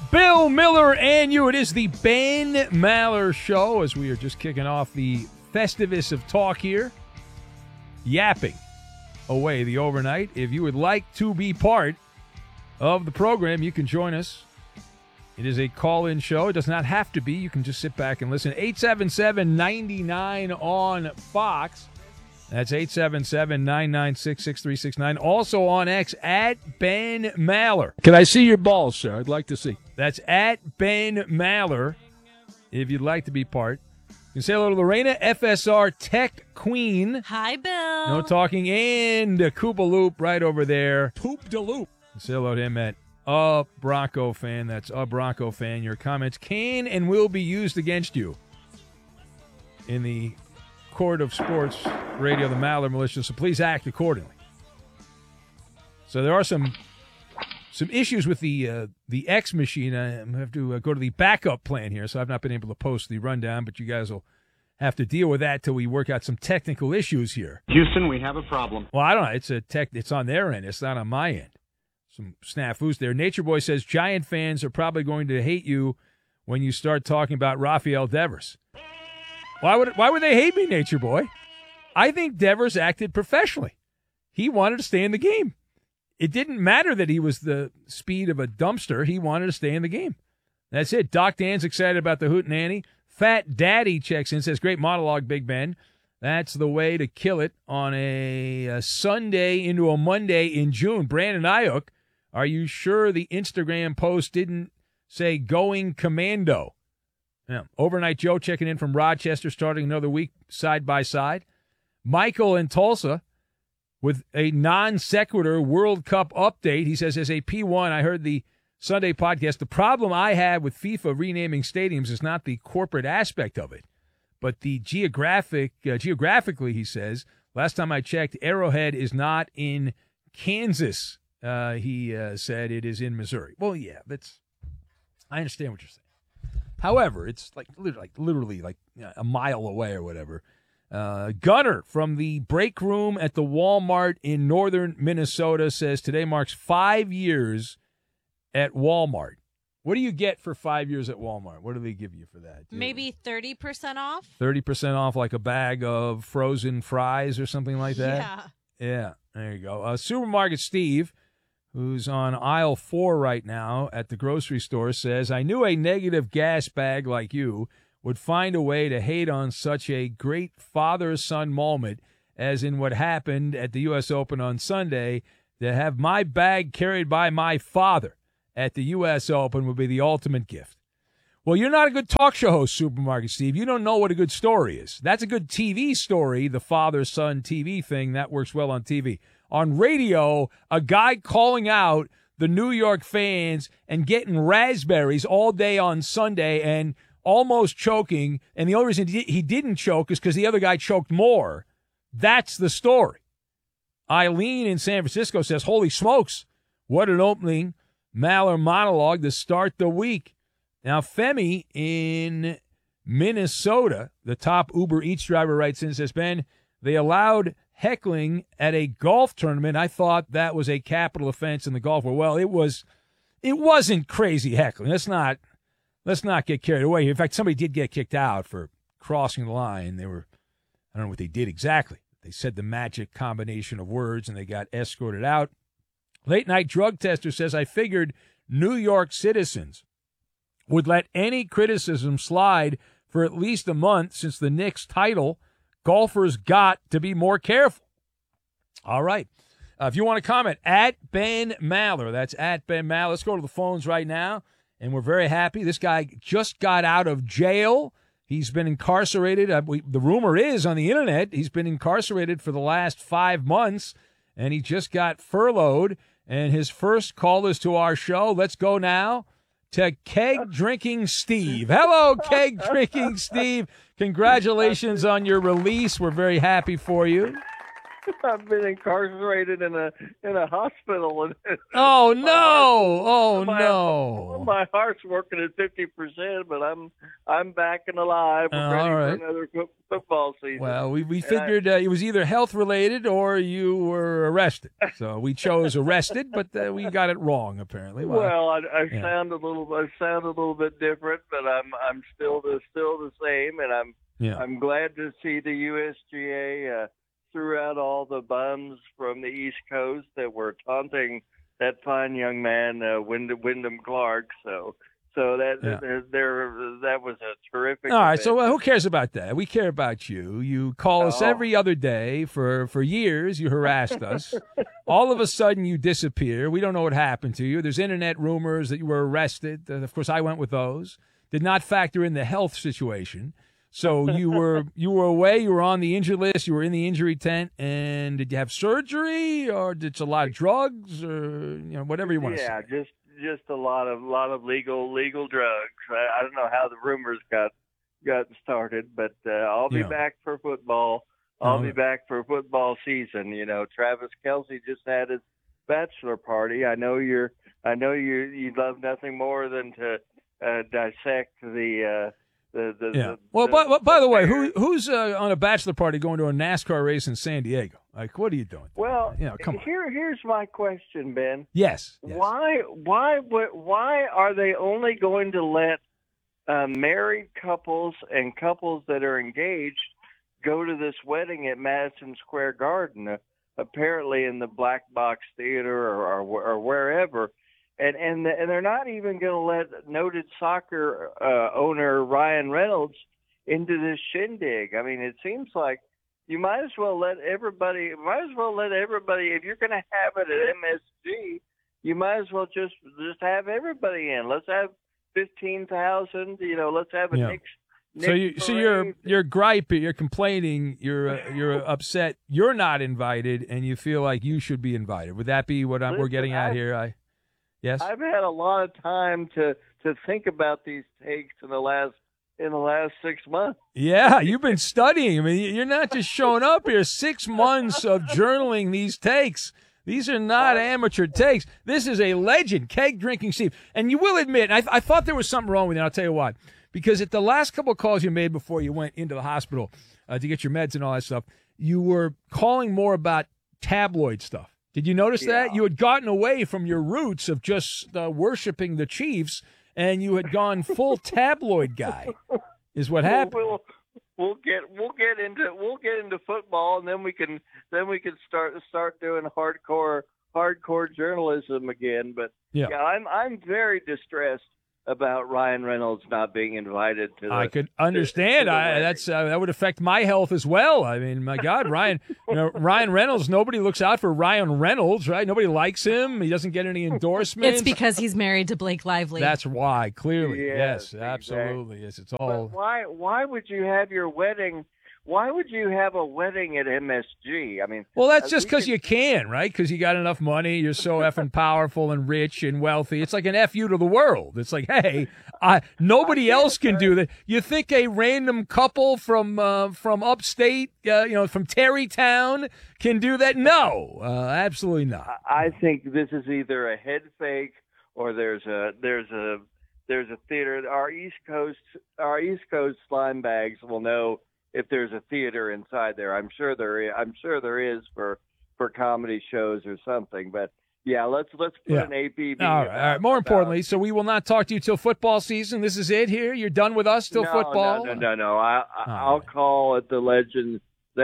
Bill Miller and you. It is the Ben Maller Show as we are just kicking off the Festivus of talk here. Yapping away the overnight. If you would like to be part of the program, you can join us. It is a call-in show. It does not have to be. You can just sit back and listen. 877-99 on Fox. That's 877-996-6369. Also on X, at Ben Maller. Can I see your balls, sir? I'd like to see. That's at Ben Maller, if you'd like to be part. You can say hello to Lorena, FSR Tech Queen. Hi, Bill. No talking. And Koopa Loop right over there. Poop de loop. Say hello to him at A Bronco Fan. That's A Bronco Fan. Your comments can and will be used against you in the court of sports radio, the Maller Militia, so please act accordingly. So there are some issues with the X machine. I have to go to the backup plan here, so I've not been able to post the rundown, but you guys will have to deal with that till we work out some technical issues here. Houston, we have a problem. Well, I don't know. It's on their end. It's not on my end. Some snafus there. Nature Boy says Giant fans are probably going to hate you when you start talking about Rafael Devers. Why would they hate me, Nature Boy? I think Devers acted professionally. He wanted to stay in the game. It didn't matter that he was the speed of a dumpster. He wanted to stay in the game. That's it. Doc Dan's excited about the Hootenanny. Fat Daddy checks in, says, great monologue, Big Ben. That's the way to kill it on a Sunday into a Monday in June. Brandon Ayuk, are you sure the Instagram post didn't say going commando? Yeah. Overnight Joe checking in from Rochester, starting another week side by side. Michael in Tulsa with a non sequitur World Cup update. He says, as a P1, I heard the Sunday podcast. The problem I have with FIFA renaming stadiums is not the corporate aspect of it, but the geographically, he says. Last time I checked, Arrowhead is not in Kansas. He said it is in Missouri. Well, yeah, I understand what you're saying. However, it's literally a mile away or whatever. Gunner from the break room at the Walmart in northern Minnesota says today marks 5 years at Walmart. What do you get for 5 years at Walmart? What do they give you for that? Maybe 30% off? 30% off, like a bag of frozen fries or something like that? Yeah. Yeah, there you go. Supermarket Steve, who's on aisle 4 right now at the grocery store, says, I knew a negative gas bag like you would find a way to hate on such a great father-son moment as in what happened at the U.S. Open on Sunday. To have my bag carried by my father at the U.S. Open would be the ultimate gift. Well, you're not a good talk show host, Supermarket Steve. You don't know what a good story is. That's a good TV story, the father-son TV thing. That works well on TV. On radio, a guy calling out the New York fans and getting raspberries all day on Sunday and almost choking, and the only reason he didn't choke is because the other guy choked more. That's the story. Eileen in San Francisco says, holy smokes, what an opening Maller monologue to start the week. Now, Femi in Minnesota, the top Uber Eats driver, writes in and says, Ben, they allowed heckling at a golf tournament. I thought that was a capital offense in the golf world. Well, it wasn't crazy heckling. Let's not get carried away. In fact, somebody did get kicked out for crossing the line. I don't know what they did exactly. They said the magic combination of words, and they got escorted out. Late Night Drug Tester says, I figured New York citizens would let any criticism slide for at least a month since the Knicks title. Golfers got to be more careful. All right. If you want to comment, at Ben Maller. That's at Ben Maller. Let's go to the phones right now. And we're very happy. This guy just got out of jail. He's been incarcerated. The rumor is on the internet he's been incarcerated for the last 5 months, and he just got furloughed. And his first call is to our show. Let's go now to Keg Drinking Steve. Hello, Keg Drinking Steve. Congratulations on your release. We're very happy for you. I've been incarcerated in a hospital. Oh no! Oh no! my heart's working at 50%, but I'm back and alive. We're ready all right. for another football season. Well, we figured it was either health related or you were arrested. So we chose arrested, but we got it wrong apparently. Well, I yeah. sound a little bit different, but I'm still the same, and I'm glad to see the USGA threw out all the bums from the East Coast that were taunting that fine young man, Wyndham Clark. So that was a terrific. All right, event. so who cares about that? We care about you. You call us every other day for years. You harassed us. All of a sudden, you disappear. We don't know what happened to you. There's internet rumors that you were arrested. Of course, I went with those. Did not factor in the health situation. So you were away. You were on the injured list. You were in the injury tent. And did you have surgery, or did you a lot of drugs, or whatever you want to say? Yeah, just a lot of legal drugs. I don't know how the rumors got started, but I'll be back for football. I'll be back for football season. Travis Kelce just had his bachelor party. I know you love nothing more than to dissect the. Well, by the way, who's on a bachelor party going to a NASCAR race in San Diego? Like, what are you doing? Well, come on. Here's my question, Ben. Yes. Why are they only going to let married couples and couples that are engaged go to this wedding at Madison Square Garden, apparently in the Black Box Theater or wherever? And they're not even going to let noted soccer owner Ryan Reynolds into this shindig. I mean, it seems like you might as well let everybody. If you're going to have it at MSG, you might as well just have everybody in. Let's have 15,000. Let's have a Knicks. So you're griping, you're complaining, you're upset. You're not invited, and you feel like you should be invited. Would that be what we're getting at here? Yes. I've had a lot of time to think about these takes in the last 6 months. Yeah, you've been studying. I mean, you're not just showing up here. 6 months of journaling these takes. These are not amateur takes. This is a legend, Keg Drinking Steve. And you will admit, I thought there was something wrong with it. I'll tell you what. Because at the last couple of calls you made before you went into the hospital to get your meds and all that stuff, you were calling more about tabloid stuff. Did you notice that? You had gotten away from your roots of just worshiping the Chiefs, and you had gone full tabloid guy. Is what happened. We'll get into football, and then we can start doing hardcore journalism again. But I'm very distressed about Ryan Reynolds not being invited to. I could understand. That would affect my health as well. I mean, my God, Ryan Reynolds. Nobody looks out for Ryan Reynolds, right? Nobody likes him. He doesn't get any endorsements. It's because he's married to Blake Lively. That's why. Clearly, yes, exactly. absolutely. Yes, it's all. But why would you have your wedding? Why would you have a wedding at MSG? I mean, well, that's just because you can, right? Because you got enough money. You're so effing powerful and rich and wealthy. It's like an F you to the world. It's like, hey, nobody else can do that. You think a random couple from upstate, from Terrytown can do that? No, absolutely not. I think this is either a head fake or there's a theater. Our East Coast slime bags will know if there's a theater inside there. I'm sure there is for comedy shows or something. But yeah, let's put an APB. All right. More importantly, so we will not talk to you till football season. This is it here. You're done with us till football. No. I'll call it the Legends.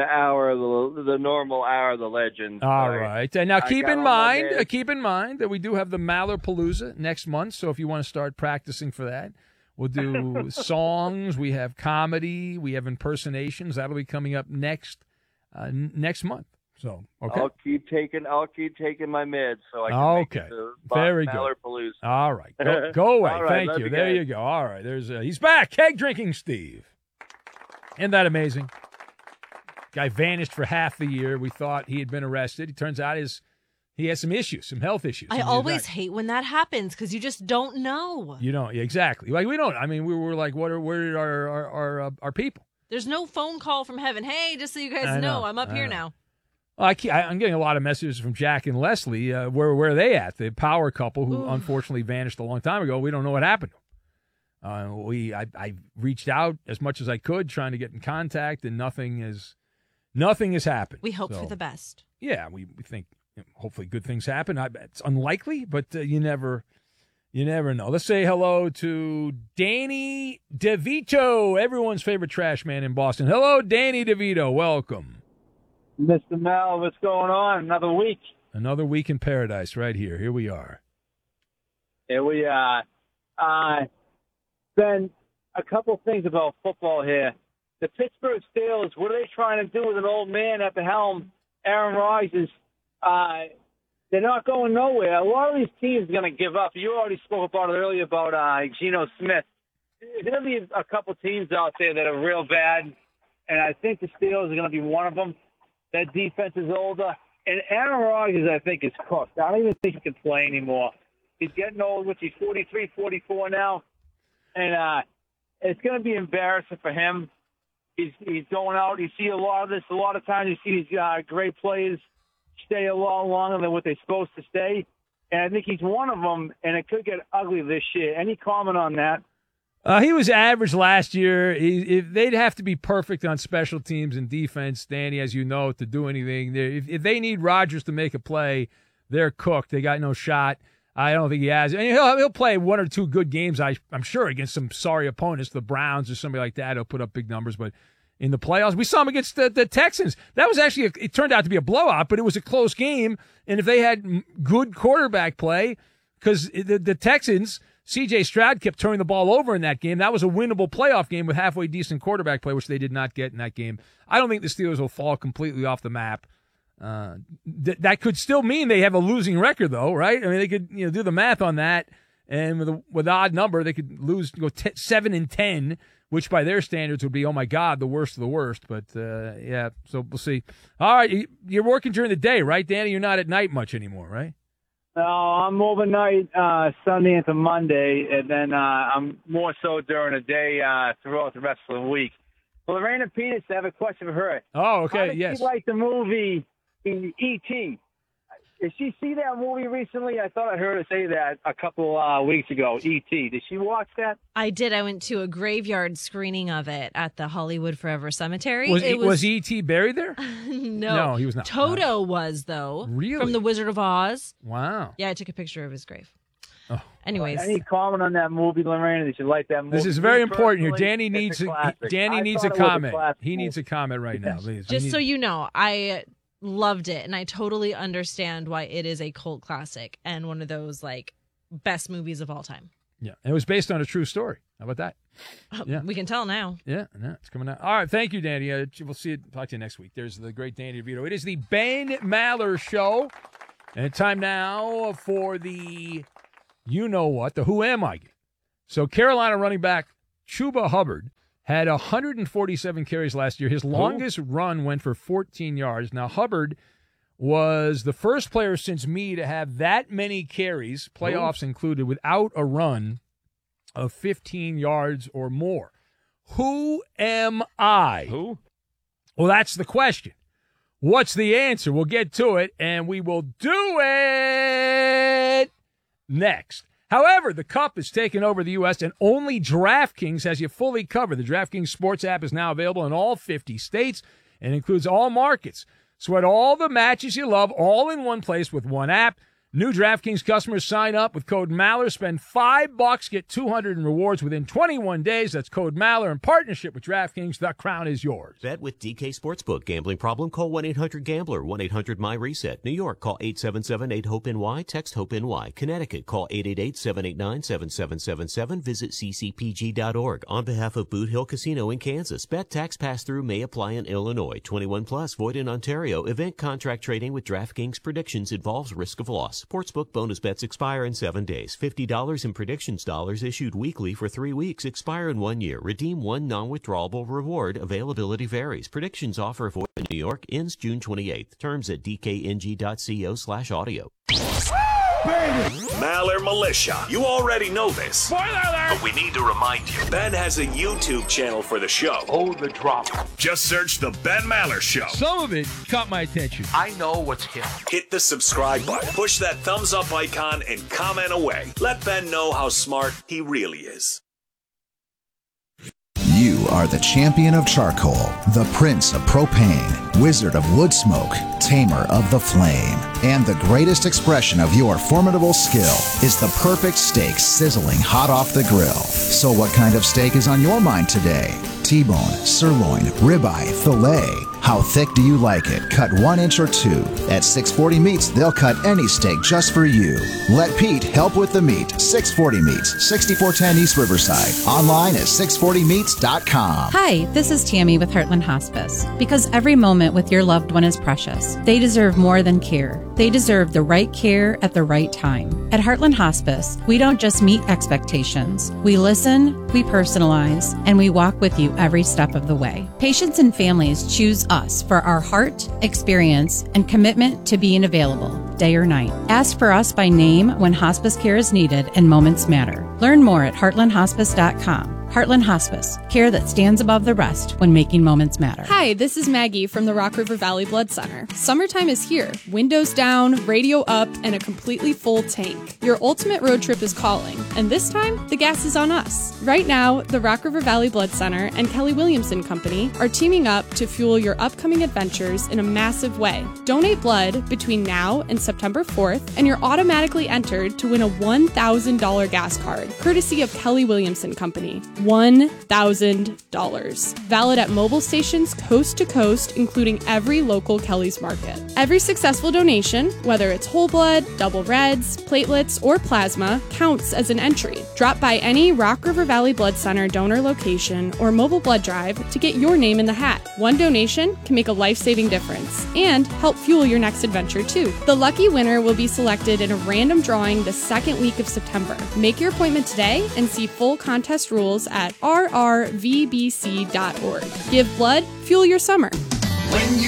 The normal hour of the Legends. All right. And now keep in mind that we do have the Mallerpalooza next month. So if you want to start practicing for that, we'll do songs. We have comedy. We have impersonations. That'll be coming up next month. So okay. I'll keep taking my meds so I can make it to very good. Mallerpalooza. All right. Go away. All right, Thank you. There you go. All right. He's back. Keg Drinking Steve. Isn't that amazing? Guy vanished for half the year. We thought he had been arrested. It turns out he has some issues, some health issues. I always hate when that happens because you just don't know. You don't. Exactly. Like we don't. I mean, we were like, where are our people? There's no phone call from heaven. Hey, just so you guys know, I'm up here now. I'm getting a lot of messages from Jack and Leslie. Where are they at? The power couple who unfortunately vanished a long time ago. We don't know what happened to them. I reached out as much as I could, trying to get in contact, and nothing has happened. We hope for the best. Yeah, we think hopefully good things happen. It's unlikely, but you never know. Let's say hello to Danny DeVito, everyone's favorite trash man in Boston. Hello, Danny DeVito. Welcome. Mr. Mel, what's going on? Another week. Another week in paradise right here. Here we are. Here we are. Ben, a couple things about football here. The Pittsburgh Steelers, what are they trying to do with an old man at the helm? Aaron Rodgers, they're not going nowhere. A lot of these teams are going to give up. You already spoke about it earlier about Geno Smith. There's going to be a couple teams out there that are real bad, and I think the Steelers are going to be one of them. That defense is older. And Aaron Rodgers, I think, is cooked. I don't even think he can play anymore. He's getting old, which he's 43, 44 now. And it's going to be embarrassing for him. He's going out. You see a lot of this. A lot of times you see these great players stay a lot longer than what they're supposed to stay. And I think he's one of them, and it could get ugly this year. Any comment on that? He was average last year. They'd have to be perfect on special teams and defense, Danny, as you know, to do anything. If they need Rodgers to make a play, they're cooked. They got no shot. I don't think he has. And he'll play one or two good games, I'm sure, against some sorry opponents, the Browns or somebody like that. He'll put up big numbers. But in the playoffs, we saw him against the Texans. That was actually, it turned out to be a blowout, but it was a close game. And if they had good quarterback play, because the Texans – C.J. Stroud kept turning the ball over in that game. That was a winnable playoff game with halfway decent quarterback play, which they did not get in that game. I don't think the Steelers will fall completely off the map. That could still mean they have a losing record, though, right? I mean, they could do the math on that, and with odd number, they could go 7-10, which by their standards would be, oh my God, the worst of the worst. But yeah, so we'll see. All right, you're working during the day, right, Danny? You're not at night much anymore, right? No, I'm overnight Sunday into Monday, and then I'm more so during the day throughout the rest of the week. Well, Lorena Peters, I have a question for her. Oh, okay, How did yes. she like the movie E.T.? Did she see that movie recently? I thought I heard her say that a couple weeks ago, E.T. Did she watch that? I did. I went to a graveyard screening of it at the Hollywood Forever Cemetery. Was E.T. buried there? No, he was not. Toto was, though. Really? From The Wizard of Oz. Wow. Yeah, I took a picture of his grave. Oh. Anyways. Any comment on that movie, Lorena? Did you like that movie? This is very important here. Danny It's needs a classic. Danny I needs thought a it was comment. classic He movie. needs a comment right now, please. Just so you know, I loved it, and I totally understand why it is a cult classic and one of those best movies of all time. Yeah, it was based on a true story. How about that? Yeah. We can tell now. Yeah, it's coming out. All right, thank you, Danny. We'll talk to you next week. There's the great Danny DeVito. It is the Ben Maller Show, and time now for the you-know-what, the Who Am I game. So Carolina running back Chuba Hubbard had 147 carries last year. His longest run went for 14 yards. Now, Hubbard was the first player since me to have that many carries, playoffs included, without a run of 15 yards or more. Who am I? Who? Well, that's the question. What's the answer? We'll get to it, and we will do it next. However, the Cup is taking over the U.S., and only DraftKings has you fully covered. The DraftKings Sports app is now available in all 50 states and includes all markets. Sweat all the matches you love all in one place with one app. New DraftKings customers sign up with code Maller, spend $5, get $200 in rewards within 21 days. That's code Maller in partnership with DraftKings. The crown is yours. Bet with DK Sportsbook. Gambling problem? Call 1-800-GAMBLER. 1-800-MY-RESET. New York, call 877-8-HOPE-NY. Text HOPE-NY. Connecticut, call 888-789-7777. Visit ccpg.org. On behalf of Boot Hill Casino in Kansas, bet tax pass-through may apply in Illinois. 21 plus, void in Ontario. Event contract trading with DraftKings predictions involves risk of loss. Sportsbook bonus bets expire in 7 days. $50 in predictions dollars issued weekly for 3 weeks. Expire in 1 year. Redeem one non-withdrawable reward. Availability varies. Predictions offer for New York ends June 28th. Terms at dkng.co/audio. baby! Maller Militia. You already know this. Spoiler alert! But we need to remind you. Ben has a YouTube channel for the show. Oh, the drama. Just search The Ben Maller Show. Some of it caught my attention. I know what's hip. Hit the subscribe button, push that thumbs up icon, and comment away. Let Ben know how smart he really is. You are the champion of charcoal, the prince of propane, wizard of wood smoke, tamer of the flame. And the greatest expression of your formidable skill is the perfect steak sizzling hot off the grill. So what kind of steak is on your mind today? T-bone, sirloin, ribeye, filet. How thick do you like it? Cut 1 inch or 2. At 640 Meats, they'll cut any steak just for you. Let Pete help with the meat. 640 Meats, 6410 East Riverside. Online at 640meats.com. Hi, this is Tammy with Heartland Hospice. Because every moment with your loved one is precious. They deserve more than care. They deserve the right care at the right time. At Heartland Hospice, we don't just meet expectations. We listen, we personalize, and we walk with you every step of the way. Patients and families choose us for our heart, experience, and commitment to being available, day or night. Ask for us by name when hospice care is needed and moments matter. Learn more at heartlandhospice.com. Heartland Hospice, care that stands above the rest when making moments matter. Hi, this is Maggie from the Rock River Valley Blood Center. Summertime is here. Windows down, radio up, and a completely full tank. Your ultimate road trip is calling, and this time, the gas is on us. Right now, the Rock River Valley Blood Center and Kelly Williamson Company are teaming up to fuel your upcoming adventures in a massive way. Donate blood between now and September 4th, and you're automatically entered to win a $1,000 gas card, courtesy of Kelly Williamson Company. $1,000. Valid at mobile stations coast to coast, including every local Kelly's Market. Every successful donation, whether it's whole blood, double reds, platelets, or plasma, counts as an entry. Drop by any Rock River Valley Blood Center donor location or mobile blood drive to get your name in the hat. One donation can make a life-saving difference and help fuel your next adventure too. The lucky winner will be selected in a random drawing the second week of September. Make your appointment today and see full contest rules at rrvbc.org. Give blood, fuel your summer.